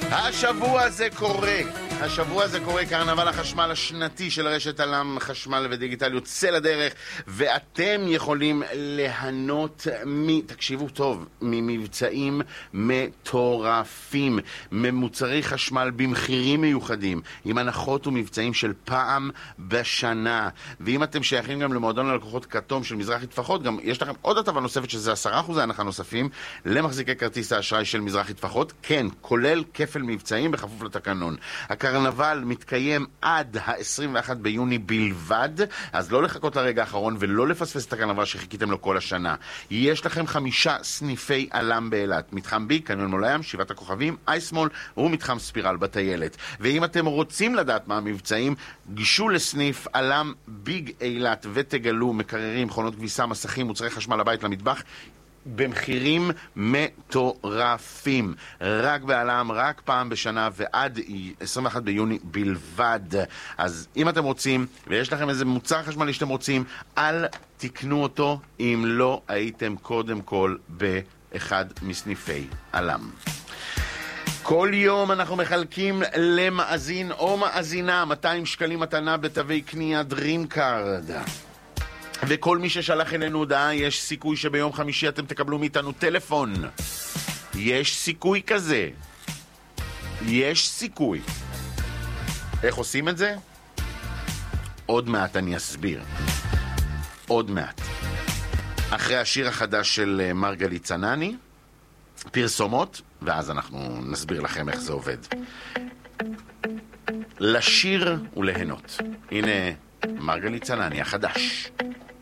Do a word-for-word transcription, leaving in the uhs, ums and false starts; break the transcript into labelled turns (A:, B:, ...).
A: השבוע זה קורה, השבוע זה קורה, קרנבל החשמל השנתי של רשת אלם חשמל ודיגיטל יוצא לדרך, ואתם יכולים ליהנות מ... תקשיבו טוב, ממבצעים מטורפים, ממוצרי חשמל במחירים מיוחדים, עם הנחות ומבצעים של פעם בשנה. ואם אתם שייכים גם למועדון הלקוחות כתום של מזרחי טפחות, גם יש לכם עוד הטבה נוספת שזה עשרה אחוז הנחה נוספים למחזיקי כרטיס האשראי של מזרחי טפחות, כן, כולל כפל מבצעים בכפוף לתקנון. הקרנבל מתקיים עד ה-עשרים ואחד ביוני בלבד, אז לא לחכות לרגע האחרון ולא לפספס את הקרנבל שחיכיתם לו כל השנה. יש לכם חמישה סניפי אלם באילת, מתחם בי, קניון מול הים, שבעת הכוכבים, אייסמול ומתחם ספירל בטיילת. ואם אתם רוצים לדעת מה המבצעים, גשו לסניף אלם ביג אילת ותגלו מקררים, מכונות כביסה, מסכים, מוצרי חשמל לבית, למטבח, במחירים מטורפים. רק בעלם, רק פעם בשנה ועד עשרים ואחד ביוני בלבד. אז אם אתם רוצים ויש לכם איזה מוצר חשמלי שאתם רוצים, אל תקנו אותו אם לא הייתם קודם כל באחד מסניפי אלם. כל יום אנחנו מחלקים למאזין או מאזינה מאתיים שקלים מתנה בתווי קנייה דרים קארד. וכל מי ששלח אלינו הודעה, יש סיכוי שביום חמישי אתם תקבלו מאיתנו טלפון. יש סיכוי כזה. יש סיכוי. איך עושים את זה? עוד מעט אני אסביר. עוד מעט. אחרי השיר החדש של מרגלית צנני, פרסומות, ואז אנחנו נסביר לכם איך זה עובד. לשיר ולהנות. הנה מרגלית צנני החדש.